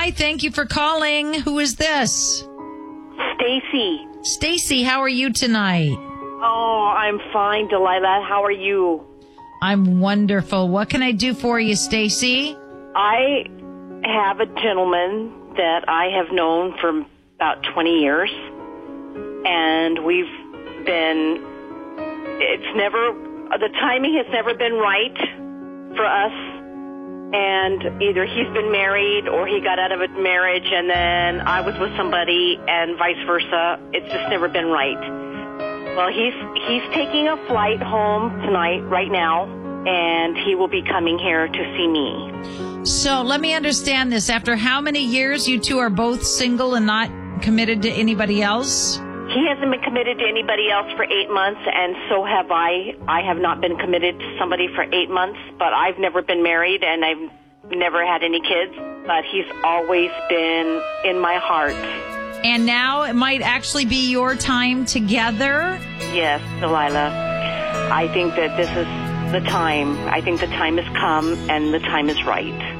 Hi, thank you for calling. Who is this? Stacy. Stacy, how are you tonight? Oh, I'm fine, Delilah. How are you? I'm wonderful. What can I do for you, Stacy? I have a gentleman that I have known for about 20 years, and the timing has never been right for us, and either he's been married or he got out of a marriage and then I was with somebody and vice versa. It's just never been right. Well, he's taking a flight home tonight, right now, and he will be coming here to see me. So let me understand this. After how many years you two are both single and not committed to anybody else? He hasn't been committed to anybody else for 8 months, and so have I. I have not been committed to somebody for 8 months, but I've never been married, and I've never had any kids, but he's always been in my heart. And now it might actually be your time together? Yes, Delilah. I think that this is the time. I think the time has come, and the time is right.